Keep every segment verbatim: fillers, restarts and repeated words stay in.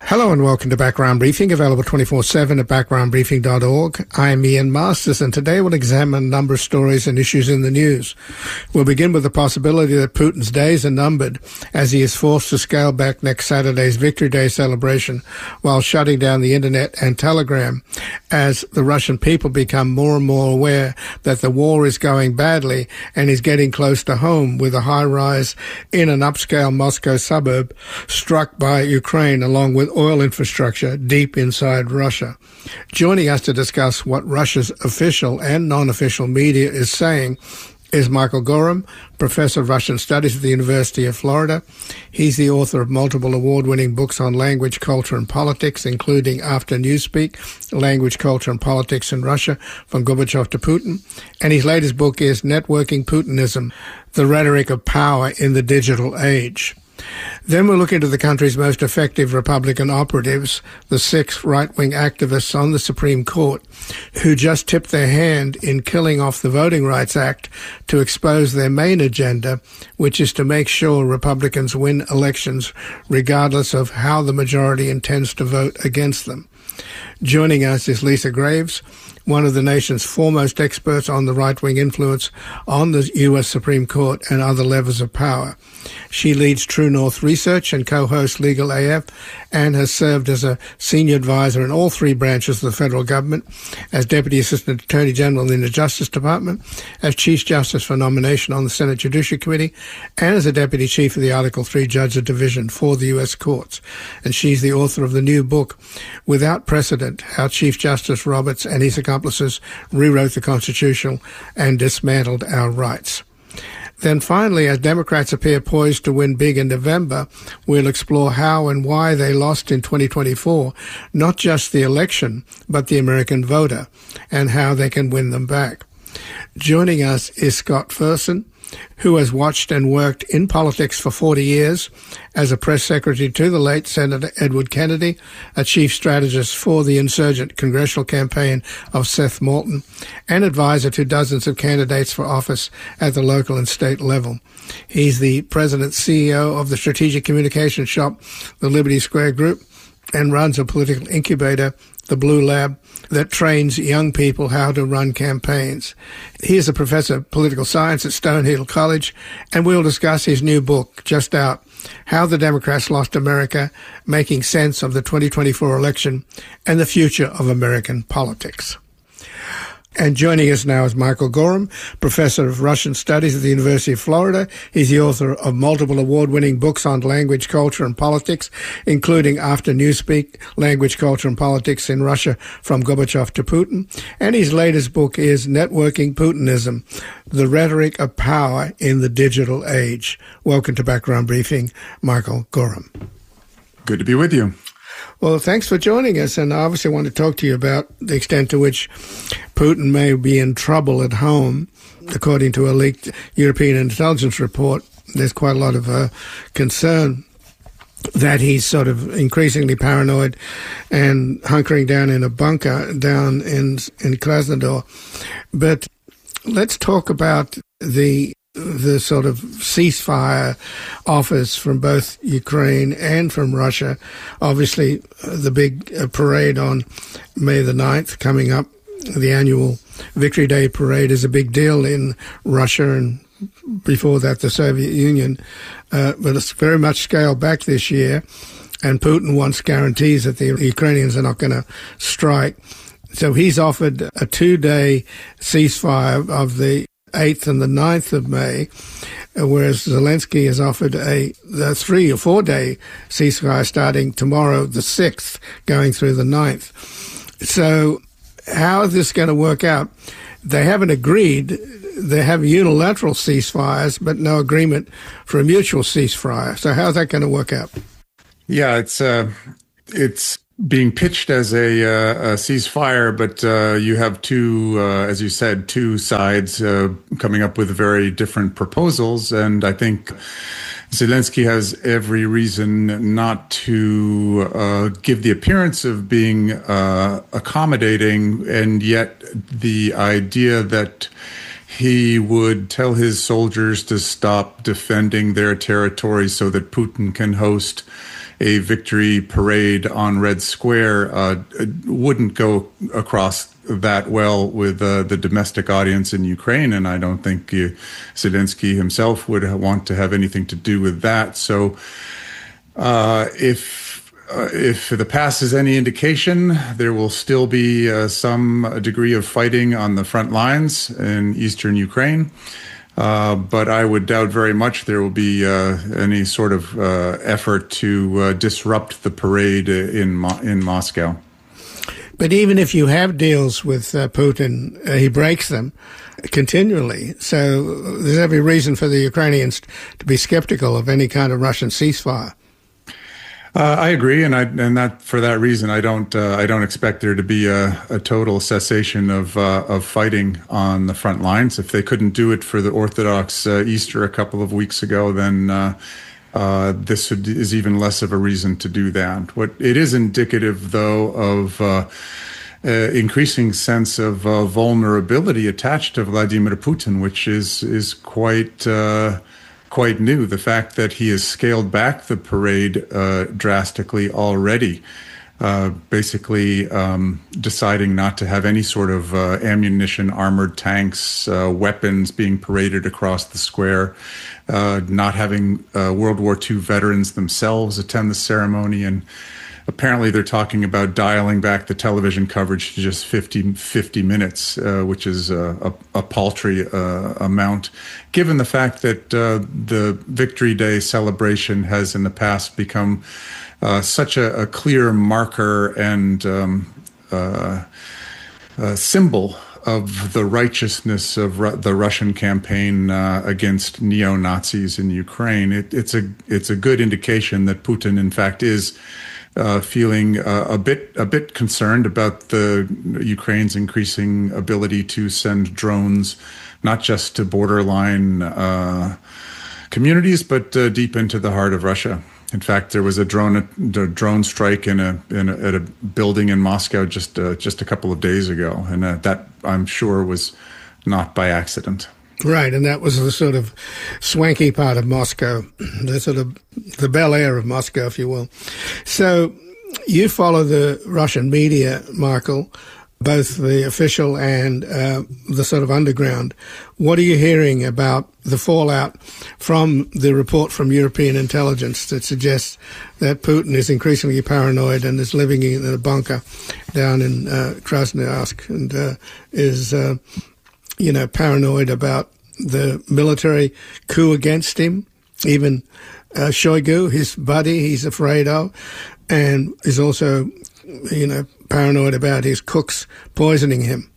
Hello and welcome to Background Briefing, available twenty-four seven at background briefing dot org. I'm Ian Masters, and today we'll examine a number of stories and issues in the news. We'll begin with the possibility that Putin's days are numbered as he is forced to scale back next Saturday's Victory Day celebration while shutting down the internet and telegram as the Russian people become more and more aware that the war is going badly and is getting close to home, with a high rise in an upscale Moscow suburb struck by Ukraine, along with oil infrastructure deep inside Russia. Joining us to discuss what Russia's official and non-official media is saying is Michael Gorham, Professor of Russian Studies at the University of Florida. He's the author of multiple award-winning books on language, culture, and politics, including After Newspeak, Language, Culture, and Politics in Russia, From Gorbachev to Putin. And his latest book is Networking Putinism, The Rhetoric of Power in the Digital Age. Then we'll look into the country's most effective Republican operatives, the six right-wing activists on the Supreme Court, who just tipped their hand in killing off the Voting Rights Act to expose their main agenda, which is to make sure Republicans win elections regardless of how the majority intends to vote against them. Joining us is Lisa Graves, one of the nation's foremost experts on the right-wing influence on the U S Supreme Court and other levers of power. She leads True North Research and co-hosts Legal A F, and has served as a senior advisor in all three branches of the federal government, as Deputy Assistant Attorney General in the Justice Department, as Chief Justice for Nomination on the Senate Judiciary Committee, and as a Deputy Chief of the Article three Judge of Division for the U S Courts. And she's the author of the new book, Without Precedent, How Chief Justice Roberts and His Accomplices Rewrote the Constitution and Dismantled Our Rights. Then finally, as Democrats appear poised to win big in November, we'll explore how and why they lost in twenty twenty-four, not just the election, but the American voter, and how they can win them back. Joining us is Scott Fersen, who has watched and worked in politics for forty years as a press secretary to the late Senator Edward Kennedy, a chief strategist for the insurgent congressional campaign of Seth Moulton, and advisor to dozens of candidates for office at the local and state level. He's the president C E O of the strategic communication shop, the Liberty Square Group, and runs a political incubator, the Blue Lab, that trains young people how to run campaigns. He is a professor of political science at Stonehill College, and we'll discuss his new book, just out, How the Democrats Lost America, Making Sense of the twenty twenty-four Election and the Future of American Politics. And joining us now is Michael Gorham, Professor of Russian Studies at the University of Florida. He's the author of multiple award-winning books on language, culture, and politics, including After Newspeak, Language, Culture, and Politics in Russia, From Gorbachev to Putin. And his latest book is Networking Putinism, The Rhetoric of Power in the Digital Age. Welcome to Background Briefing, Michael Gorham. Good to be with you. Well, thanks for joining us, and I obviously want to talk to you about the extent to which Putin may be in trouble at home. According to a leaked European intelligence report, there's quite a lot of uh, concern that he's sort of increasingly paranoid and hunkering down in a bunker down in in Krasnodar. But let's talk about the the sort of ceasefire offers from both Ukraine and from Russia. Obviously, uh, the big uh, parade on May the ninth coming up, the annual Victory Day parade, is a big deal in Russia, and before that the Soviet Union. Uh, but it's very much scaled back this year, and Putin wants guarantees that the Ukrainians are not going to strike. So he's offered a two-day ceasefire of the eighth and the ninth of May, whereas Zelensky has offered a, a three or four day ceasefire starting tomorrow, the sixth, going through the ninth. So how is this going to work out? They haven't agreed. They have unilateral ceasefires, but no agreement for a mutual ceasefire. So how's that going to work out? Yeah, it's uh, it's being pitched as a, uh, a ceasefire, but uh, you have two, uh, as you said, two sides uh, coming up with very different proposals. And I think Zelensky has every reason not to uh, give the appearance of being uh, accommodating, and yet the idea that he would tell his soldiers to stop defending their territory so that Putin can host a victory parade on Red Square uh, wouldn't go across that well with uh, the domestic audience in Ukraine, and I don't think uh, Zelensky himself would want to have anything to do with that. So uh, if uh, if the past is any indication, there will still be uh, some degree of fighting on the front lines in eastern Ukraine. Uh, but I would doubt very much there will be uh, any sort of uh, effort to uh, disrupt the parade in Mo- in Moscow. But even if you have deals with uh, Putin, uh, he breaks them continually. So there's every reason for the Ukrainians to be skeptical of any kind of Russian ceasefire. Uh, I agree, and I and that for that reason, I don't uh, I don't expect there to be a, a total cessation of uh, of fighting on the front lines. If they couldn't do it for the Orthodox uh, Easter a couple of weeks ago, then uh, uh, this would, is even less of a reason to do that. What it is indicative, though, of uh, uh, increasing sense of uh, vulnerability attached to Vladimir Putin, which is is quite. Uh, quite new. The fact that he has scaled back the parade uh, drastically already, uh, basically um, deciding not to have any sort of uh, ammunition, armored tanks, uh, weapons being paraded across the square, uh, not having uh, World War Two veterans themselves attend the ceremony, and apparently they're talking about dialing back the television coverage to just fifty, fifty minutes, uh, which is a, a, a paltry uh, amount, given the fact that uh, the Victory Day celebration has in the past become uh, such a, a clear marker and um, uh, uh, symbol of the righteousness of Ru- the Russian campaign uh, against neo-Nazis in Ukraine. It, it's a it's a good indication that Putin, in fact, is Uh, feeling uh, a bit a bit concerned about the Ukraine's increasing ability to send drones, not just to borderline uh, communities, but uh, deep into the heart of Russia. In fact, there was a drone a drone strike in a, in a at a building in Moscow just uh, just a couple of days ago, and uh, that I'm sure was not by accident. Right, and that was the sort of swanky part of Moscow, the sort of the Bel Air of Moscow, if you will. So you follow the Russian media, Michael, both the official and uh, the sort of underground. What are you hearing about the fallout from the report from European intelligence that suggests that Putin is increasingly paranoid and is living in a bunker down in uh, Krasnoyarsk and uh, is... Uh, you know, paranoid about the military coup against him, even uh, Shoigu, his buddy, he's afraid of, and is also, you know, paranoid about his cooks poisoning him.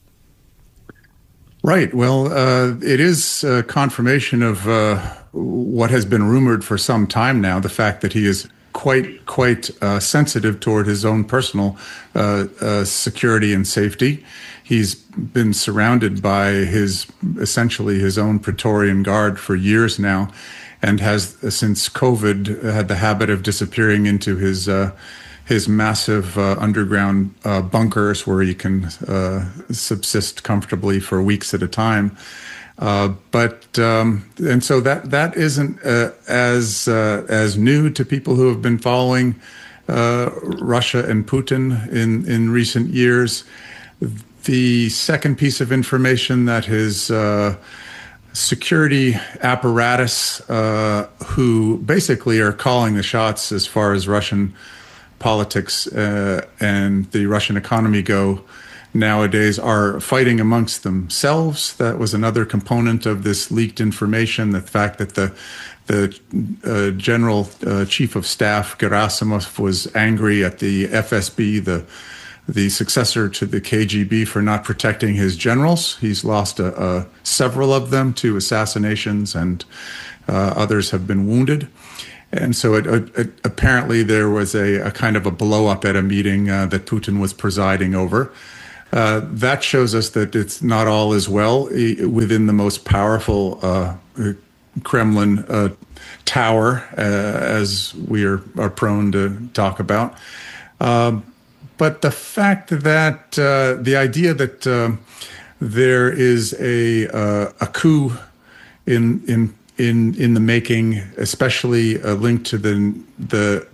Right. Well, uh, it is a confirmation of uh, what has been rumored for some time now, the fact that he is quite, quite uh, sensitive toward his own personal uh, uh, security and safety. He's been surrounded by his, essentially his own Praetorian Guard for years now, and has, since COVID, had the habit of disappearing into his uh, his massive uh, underground uh, bunkers where he can uh, subsist comfortably for weeks at a time. Uh, but um, and so that that isn't uh, as uh, as new to people who have been following uh, Russia and Putin in in recent years. The second piece of information that his uh, security apparatus, uh, who basically are calling the shots as far as Russian politics uh, and the Russian economy go nowadays, are fighting amongst themselves. That was another component of this leaked information, the fact that the the uh, General uh, Chief of Staff, Gerasimov, was angry at the F S B, the the successor to the K G B, for not protecting his generals. He's lost a, a, several of them to assassinations, and uh, others have been wounded. And so it, it, apparently there was a, a kind of a blow-up at a meeting uh, that Putin was presiding over. Uh, that shows us that it's not all as well within the most powerful uh, Kremlin uh, tower, uh, as we are, are prone to talk about. Uh, But the fact that uh, the idea that uh, there is a uh, a coup in in in in the making, especially uh, linked to the the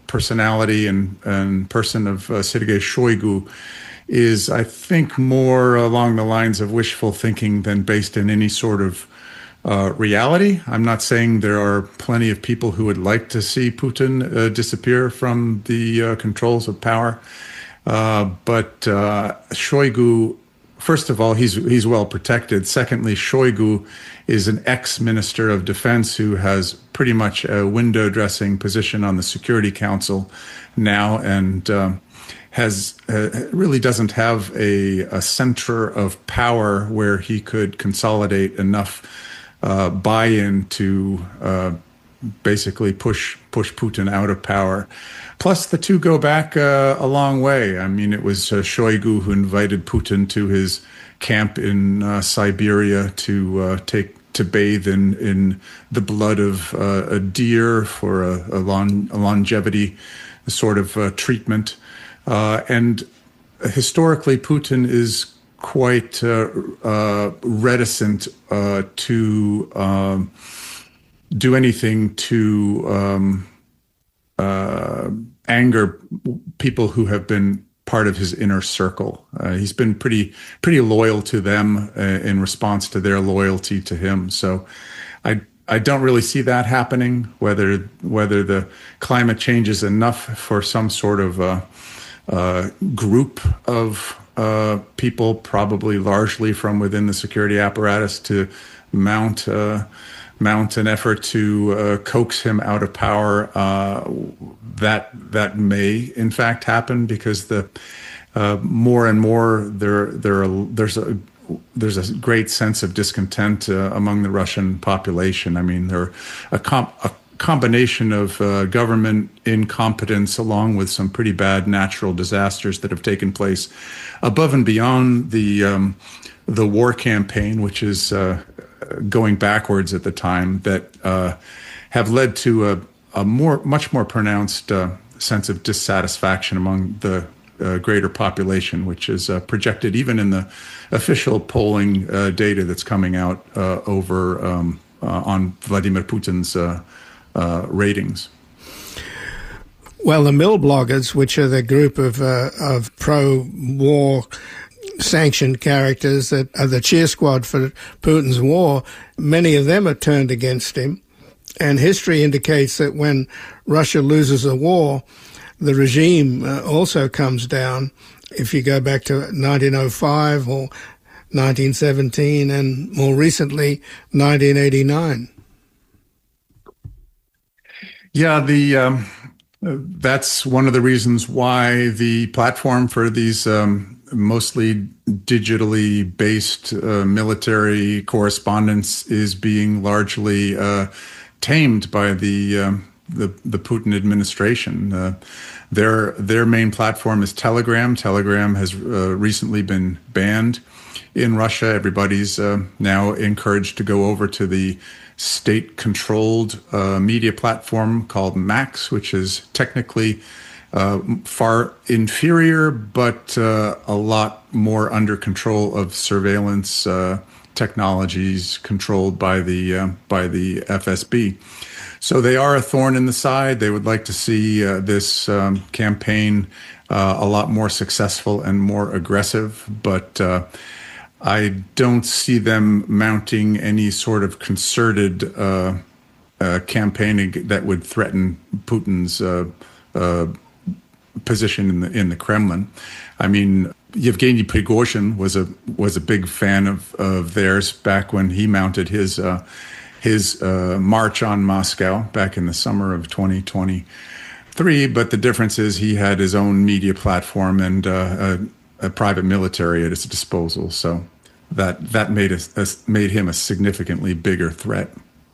personality and, and person of uh, Sergei Shoigu is, I think, more along the lines of wishful thinking than based in any sort of uh, reality. I'm not saying there are plenty of people who would like to see Putin uh, disappear from the uh, controls of power. Uh, but uh, Shoigu, first of all, he's he's well protected. Secondly, Shoigu is an ex-minister of defense who has pretty much a window dressing position on the Security Council now, and um, has uh, really doesn't have a, a center of power where he could consolidate enough uh, buy-in to uh, basically push push Putin out of power. Plus, the two go back uh, a long way. I mean, it was uh, Shoigu who invited Putin to his camp in uh, Siberia to uh, take to bathe in in the blood of uh, a deer for a, a, long, a longevity sort of uh, treatment. Uh, and historically, Putin is quite uh, uh, reticent uh, to um, do anything to um, uh, anger people who have been part of his inner circle. Uh, he's been pretty pretty loyal to them uh, in response to their loyalty to him. So I I don't really see that happening. Whether whether the climate change is enough for some sort of uh, uh, group of uh, people, probably largely from within the security apparatus, to mount uh, mount an effort to uh, coax him out of power. Uh, that that may in fact happen, because the uh, more and more there there are, there's a there's a great sense of discontent uh, among the Russian population. I mean, there are a, comp, a combination of uh, government incompetence along with some pretty bad natural disasters that have taken place above and beyond the um, the war campaign, which is uh, going backwards at the time, that uh, have led to a, a more much more pronounced uh, sense of dissatisfaction among the uh, greater population, which is uh, projected even in the official polling uh, data that's coming out uh, over um, uh, on Vladimir Putin's uh, uh, ratings. Well, the Mill bloggers, which are the group of uh, of pro-war sanctioned characters that are the cheer squad for Putin's war, many of them are turned against him. And history indicates that when Russia loses a war, the regime uh, also comes down. If you go back to nineteen oh five or nineteen seventeen and more recently, nineteen eighty-nine. Yeah, the um, that's one of the reasons why the platform for these um, mostly digitally based uh, military correspondence is being largely uh, tamed by the, um, the the Putin administration. Uh, their their main platform is Telegram. Telegram has uh, recently been banned in Russia. Everybody's uh, now encouraged to go over to the state-controlled uh, media platform called Max, which is technically uh, far inferior, but uh, a lot more under control of surveillance uh, technologies controlled by the uh, by the F S B. So they are a thorn in the side. They would like to see uh, this um, campaign uh, a lot more successful and more aggressive, but uh, I don't see them mounting any sort of concerted uh, uh, campaigning that would threaten Putin's uh, uh, position in the in the Kremlin. I mean, Yevgeny Prigozhin was a was a big fan of, of theirs back when he mounted his uh, his uh, march on Moscow back in the summer of twenty twenty-three. But the difference is he had his own media platform and uh, a, a private military at his disposal. So that that made us made him a significantly bigger threat.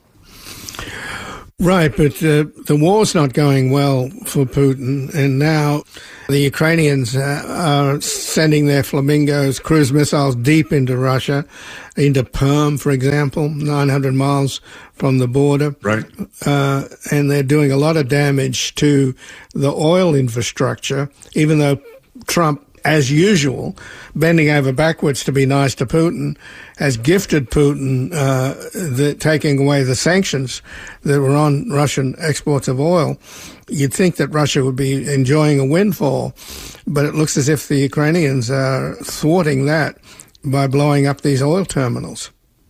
Right, but uh, the war's not going well for Putin, and now the Ukrainians uh, are sending their Flamingos cruise missiles deep into Russia, into Perm, for example, nine hundred miles from the border. Right. Uh, and they're doing a lot of damage to the oil infrastructure, even though Trump as usual, bending over backwards to be nice to Putin, has gifted Putin uh, the, taking away the sanctions that were on Russian exports of oil. You'd think that Russia would be enjoying a windfall, but it looks as if the Ukrainians are thwarting that by blowing up these oil terminals.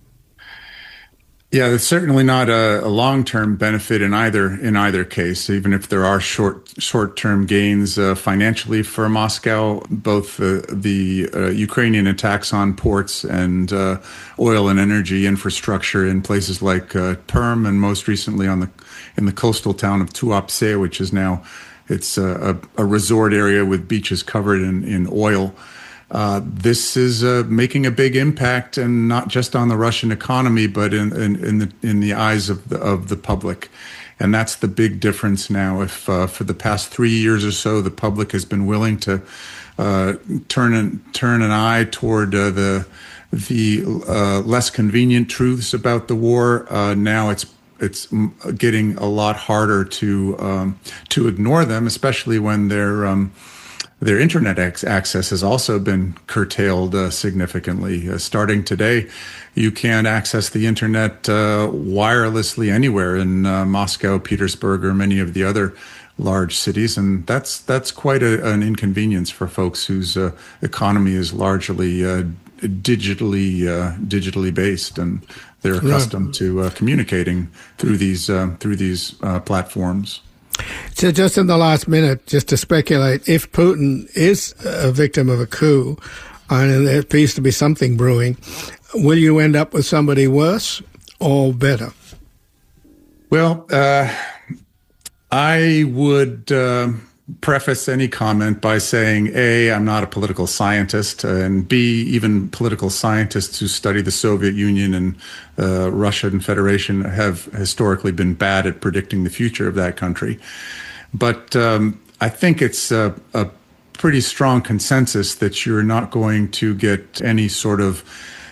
Yeah, it's certainly not a, a long-term benefit in either in either case. Even if there are short short-term gains uh, financially for Moscow, both uh, the uh, Ukrainian attacks on ports and uh, oil and energy infrastructure in places like uh, Perm, and most recently on the in the coastal town of Tuapse, which is now it's a, a resort area with beaches covered in in oil. Uh, this is uh, making a big impact, and not just on the Russian economy, but in, in, in the in the eyes of the of the public, and that's the big difference now. If uh, for the past three years or so, the public has been willing to uh, turn an turn an eye toward uh, the the uh, less convenient truths about the war, uh, now it's it's getting a lot harder to um, to ignore them, especially when they're. Um, Their internet access has also been curtailed uh, significantly. Uh, starting today, you can access the internet uh, wirelessly anywhere in uh, Moscow, Petersburg, or many of the other large cities, and that's that's quite a, an inconvenience for folks whose uh, economy is largely uh, digitally uh, digitally based, and they're accustomed right. to uh, communicating through these uh, through these uh, platforms. So just in the last minute, just to speculate, if Putin is a victim of a coup, and there appears to be something brewing, will you end up with somebody worse or better? Well, uh, I would uh, preface any comment by saying, A, I'm not a political scientist, and B, even political scientists who study the Soviet Union and uh, Russian Federation have historically been bad at predicting the future of that country. But um, I think it's a, a pretty strong consensus that you're not going to get any sort of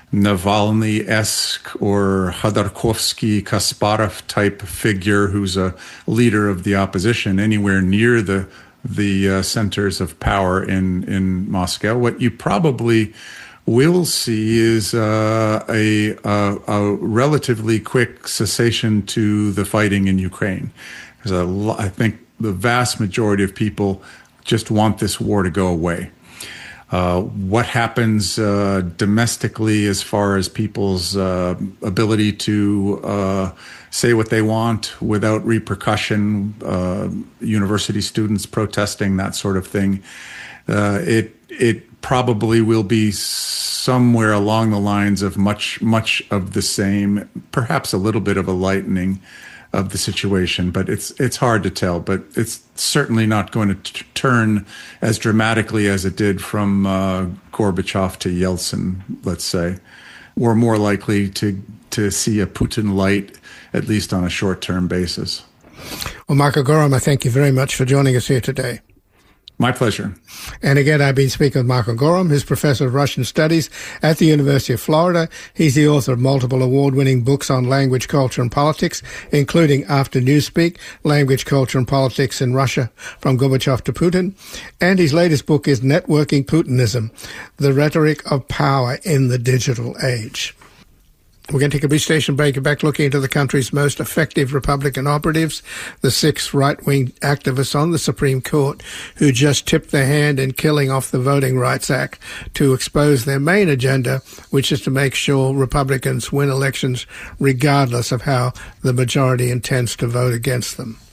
Navalny-esque or Khodorkovsky-Kasparov type figure who's a leader of the opposition anywhere near the the uh, centers of power in, in Moscow. What you probably will see is uh, a, a, a relatively quick cessation to the fighting in Ukraine. There's a lo- I think the vast majority of people just want this war to go away. Uh, what happens uh, domestically as far as people's uh, ability to uh, say what they want without repercussion, uh, university students protesting, that sort of thing, uh, it it probably will be somewhere along the lines of much, much of the same, perhaps a little bit of a lightening of the situation, but it's it's hard to tell. But it's certainly not going to t- turn as dramatically as it did from uh, Gorbachev to Yeltsin, let's say. We're more likely to to see a Putin light, at least on a short-term basis. Well, Michael Gorham, I thank you very much for joining us here today. My pleasure. And again, I've been speaking with Michael Gorham, who's Professor of Russian Studies at the University of Florida. He's the author of multiple award-winning books on language, culture, and politics, including After Newspeak, Language, Culture, and Politics in Russia, from Gorbachev to Putin. And his latest book is Networking Putinism, The Rhetoric of Power in the Digital Age. We're going to take a brief station break and back looking into the country's most effective Republican operatives, the six right-wing activists on the Supreme Court who just tipped their hand in killing off the Voting Rights Act to expose their main agenda, which is to make sure Republicans win elections regardless of how the majority intends to vote against them.